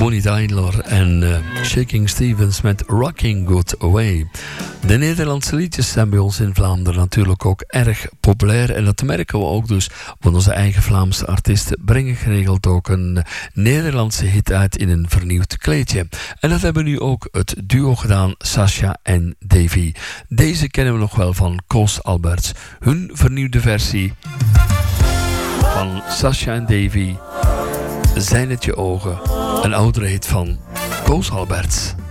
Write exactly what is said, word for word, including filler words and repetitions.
Bonnie Tyler en uh, Shaking Stevens met Rocking Good Away. De Nederlandse liedjes zijn bij ons in Vlaanderen natuurlijk ook erg populair. En dat merken we ook dus. Want onze eigen Vlaamse artiesten brengen geregeld ook een Nederlandse hit uit in een vernieuwd kleedje. En dat hebben nu ook het duo gedaan, Sascha en Davy. Deze kennen we nog wel van Koos Alberts. Hun vernieuwde versie van Sascha en Davy, Zijn het je ogen? Een oudere hit van Koos Alberts.